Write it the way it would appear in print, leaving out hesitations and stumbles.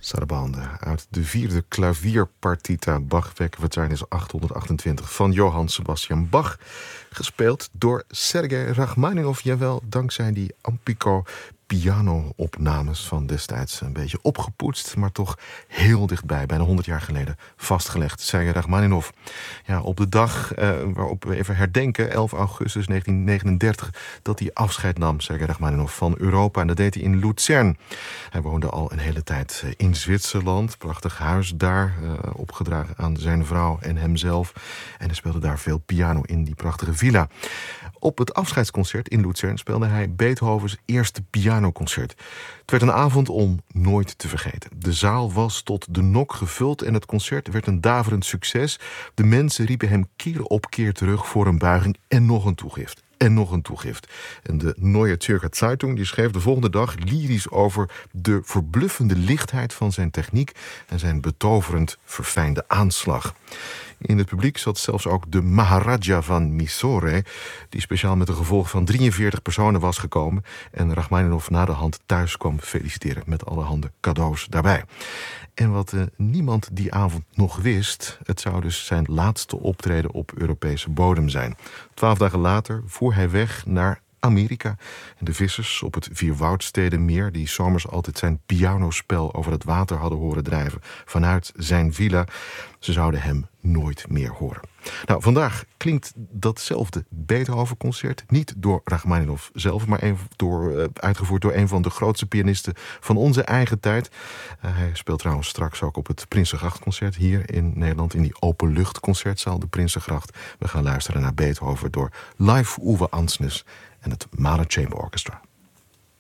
Sarabande uit de 4e klavierpartita Bach-werkverzameling 828 van Johann Sebastian Bach. Gespeeld door Sergei Rachmaninov, jawel, dankzij die Ampicco piano-opnames van destijds. Een beetje opgepoetst, maar toch heel dichtbij, bijna 100 jaar geleden vastgelegd. Sergei Rachmaninov. Ja, op de dag waarop we even herdenken, 11 augustus 1939, dat hij afscheid nam, Sergei Rachmaninov, van Europa. En dat deed hij in Luzern. Hij woonde al een hele tijd in Zwitserland. Prachtig huis daar, opgedragen aan zijn vrouw en hemzelf. En hij speelde daar veel piano in die prachtige villa. Op het afscheidsconcert in Luzern speelde hij Beethovens eerste pianoconcert. Het werd een avond om nooit te vergeten. De zaal was tot de nok gevuld en het concert werd een daverend succes. De mensen riepen hem keer op keer terug voor een buiging en nog een toegift. En nog een toegift. En de Neue Zürcher Zeitung die schreef de volgende dag lyrisch over de verbluffende lichtheid van zijn techniek en zijn betoverend verfijnde aanslag. In het publiek zat zelfs ook de Maharaja van Mysore, die speciaal met een gevolg van 43 personen was gekomen en Rachmaninov na de hand thuis kwam feliciteren met allerhande cadeaus daarbij. En wat niemand die avond nog wist, het zou dus zijn laatste optreden op Europese bodem zijn. 12 dagen later voer hij weg naar Amerika. En de vissers op het Vierwoudstedenmeer, die zomers altijd zijn pianospel over het water hadden horen drijven vanuit zijn villa, ze zouden hem nooit meer horen. Nou, vandaag klinkt datzelfde Beethoven-concert niet door Rachmaninov zelf, maar uitgevoerd door een van de grootste pianisten van onze eigen tijd. Hij speelt trouwens straks ook op het Prinsengrachtconcert hier in Nederland, in die openluchtconcertzaal, de Prinsengracht. We gaan luisteren naar Beethoven door Live Uwe Ansnes en het Mahler Chamber Orchestra.